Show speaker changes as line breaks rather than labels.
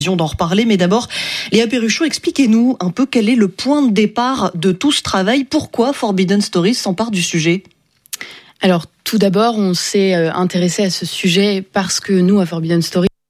d'en reparler, mais d'abord, Léa Perruchot, expliquez-nous un peu quel est le point de départ de tout ce travail. Pourquoi Forbidden Stories s'empare du sujet ?
Alors, tout d'abord, on s'est intéressé à ce sujet parce que nous, à Forbidden Stories,